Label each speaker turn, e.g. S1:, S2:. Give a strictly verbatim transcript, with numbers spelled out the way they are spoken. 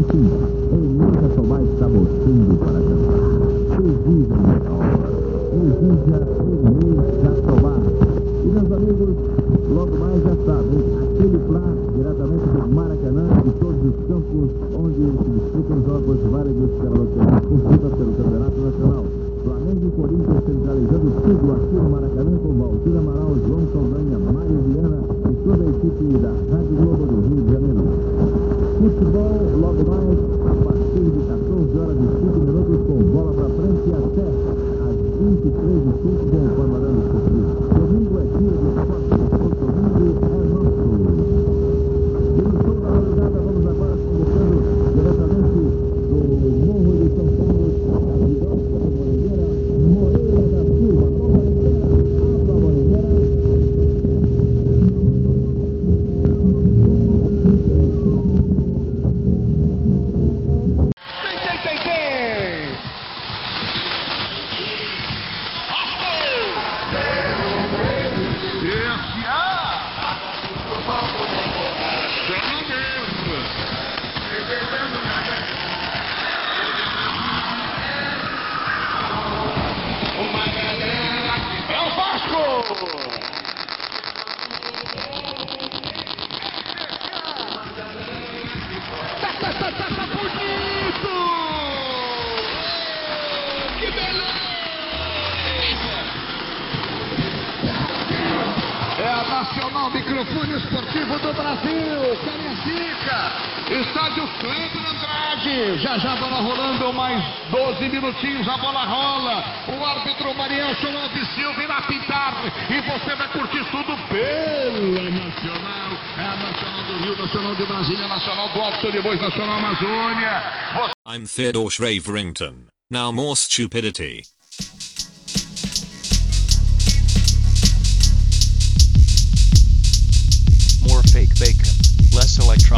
S1: Sim, Emília Tomás está botando para cantar. Exija a hora. Exija Emília Tomás. E meus amigos, logo mais já sabem, aquele plá diretamente do Maracanã e todos os campos onde se disputam jogos válidos pela loteria consulta pelo Campeonato Nacional. Flamengo e Corinthians centralizando tudo aqui no Maracanã com Valdir Amaral, João Saldanha, Mário Viana e toda a equipe da Rádio Globo do Rio de Janeiro. Futebol, logo mais, a partir de quatorze horas e cinco minutos, com bola para frente até às vinte e três e cinco com o panorama esportivo. Domingo é dia de esporte, o domingo é nosso. E no show da madrugada, vamos agora convocando diretamente do Morro de São Paulo, a Virosa da Moreira, Moreira da Silva. Alô, Moreira, Alô, Moreira.
S2: Nacional, microfone esportivo do Brasil, Cariacica, estádio Cleiton Andrade, já já a bola rolando, mais doze minutinhos, a bola rola, o árbitro Marielson Alves Silva irá pintar, e você vai curtir tudo pela Nacional, é a Nacional do Rio, Nacional de Brasília, Nacional do Alto de Bois, Nacional Amazônia. Você...
S3: I'm Theodore Schraverington, now more stupidity.
S4: More fake bacon, less electricity.